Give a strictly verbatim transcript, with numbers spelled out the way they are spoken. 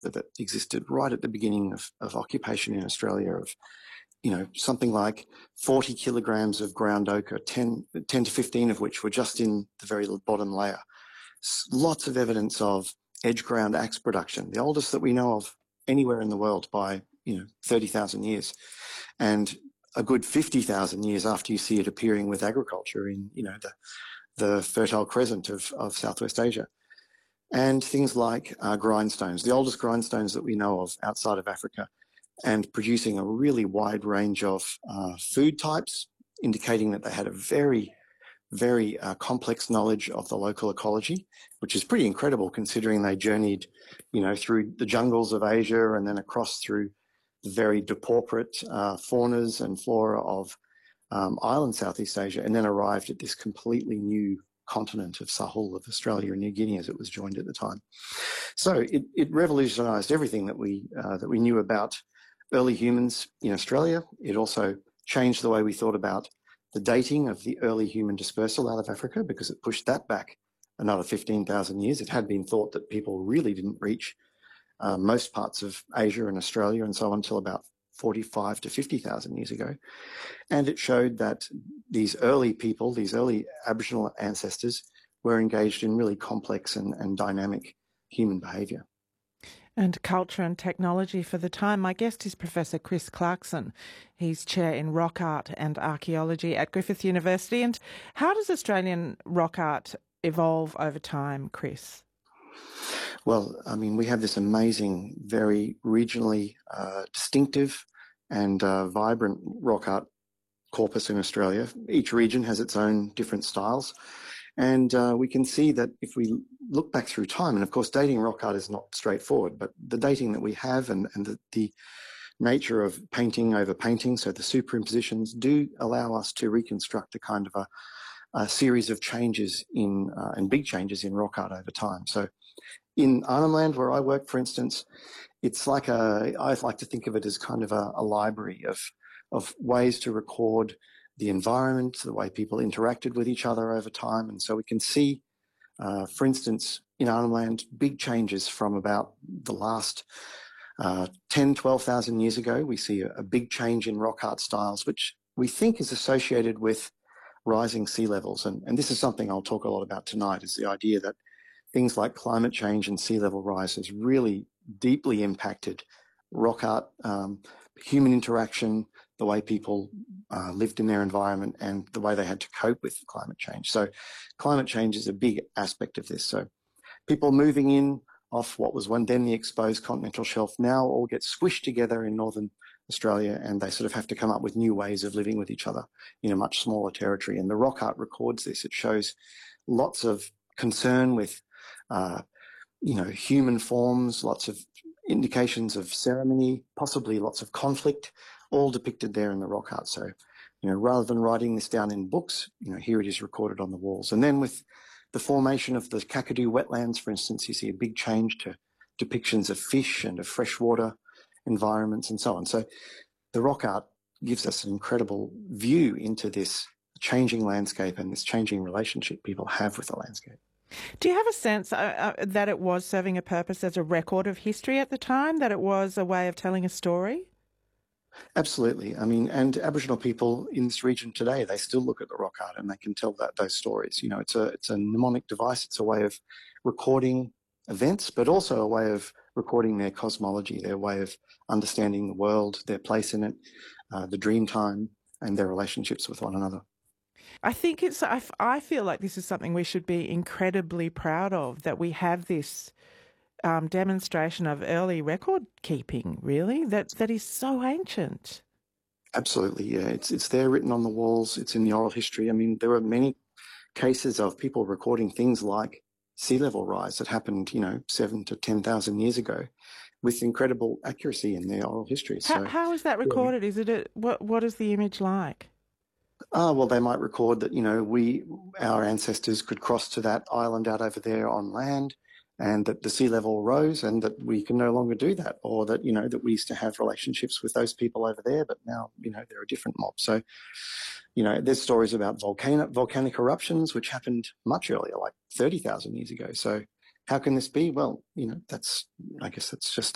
that existed right at the beginning of, of occupation in Australia of, you know, something like forty kilograms of ground ochre, ten, ten to fifteen of which were just in the very bottom layer. Lots of evidence of edge ground axe production, the oldest that we know of anywhere in the world by, you know, thirty thousand years. And a good fifty thousand years after you see it appearing with agriculture in, you know, the, the Fertile Crescent of, of Southwest Asia. And things like uh, grindstones, the oldest grindstones that we know of outside of Africa, and producing a really wide range of uh, food types, indicating that they had a very, very uh, complex knowledge of the local ecology, which is pretty incredible considering they journeyed, you know, through the jungles of Asia and then across through the very depauperate uh, faunas and flora of um, island Southeast Asia, and then arrived at this completely new continent of Sahul, of Australia and New Guinea as it was joined at the time. So it, it revolutionised everything that we uh, that we knew about early humans in Australia. It also changed the way we thought about the dating of the early human dispersal out of Africa, because it pushed that back another fifteen thousand years. It had been thought that people really didn't reach uh, most parts of Asia and Australia and so on until about forty-five to fifty thousand years ago. And it showed that these early people, these early Aboriginal ancestors, were engaged in really complex and, and dynamic human behaviour. And culture and technology for the time. My guest is Professor Chris Clarkson. He's Chair in Rock Art and Archaeology at Griffith University. And how does Australian rock art evolve over time, Chris? Well, I mean, we have this amazing, very regionally uh, distinctive and uh, vibrant rock art corpus in Australia. Each region has its own different styles. And uh, we can see that if we look back through time, and of course dating rock art is not straightforward, but the dating that we have and, and the, the nature of painting over painting, so the superimpositions, do allow us to reconstruct a kind of a, a series of changes in, uh, and big changes in rock art over time. So in Arnhem Land, where I work, for instance, it's like a, I like to think of it as kind of a, a library of, of ways to record the environment, the way people interacted with each other over time. And so we can see, uh, for instance, in Arnhem Land, big changes from about the last uh, ten, twelve thousand years ago. We see a, a big change in rock art styles, which we think is associated with rising sea levels. And, and this is something I'll talk a lot about tonight, is the idea that things like climate change and sea level rise has really deeply impacted rock art, um, human interaction, the way people uh, lived in their environment and the way they had to cope with climate change. So climate change is a big aspect of this. So people moving in off what was one then the exposed continental shelf now all get squished together in northern Australia, and they sort of have to come up with new ways of living with each other in a much smaller territory. And the rock art records this. It shows lots of concern with, uh, you know, human forms, lots of indications of ceremony, possibly lots of conflict, all depicted there in the rock art. So, you know, rather than writing this down in books, you know, here it is recorded on the walls. And then with the formation of the Kakadu wetlands, for instance, you see a big change to depictions of fish and of freshwater environments and so on. So the rock art gives us an incredible view into this changing landscape and this changing relationship people have with the landscape. Do you have a sense uh, uh, that it was serving a purpose as a record of history at the time, that it was a way of telling a story? Absolutely. I mean, and Aboriginal people in this region today, they still look at the rock art and they can tell that those stories. You know, it's a it's a mnemonic device. It's a way of recording events, but also a way of recording their cosmology, their way of understanding the world, their place in it, uh, the dream time, and their relationships with one another. I think it's, I, I feel like this is something we should be incredibly proud of, that we have this um, demonstration of early record keeping, really, that, that is so ancient. Absolutely, yeah. It's, it's there written on the walls. It's in the oral history. I mean, there are many cases of people recording things like sea level rise that happened, you know, seven to ten thousand years ago with incredible accuracy in their oral history. How, so, how is that recorded? Yeah. Is it a, what, what is the image like? Ah, well, they might record that, you know, we, our ancestors could cross to that island out over there on land, and that the sea level rose and that we can no longer do that, or that, you know, that we used to have relationships with those people over there, but now, you know, they're a different mob. So, you know, there's stories about volcanic, volcanic eruptions, which happened much earlier, like thirty thousand years ago. So how can this be? Well, you know, that's, I guess that's just